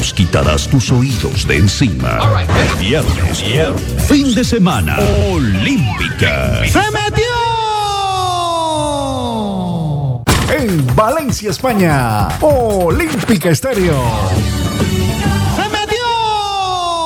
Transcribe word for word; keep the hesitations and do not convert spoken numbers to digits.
nos quitarás tus oídos de encima. Viernes, viernes, fin de semana, Olímpica. ¡Se metió! En Valencia, España, Olímpica Estéreo.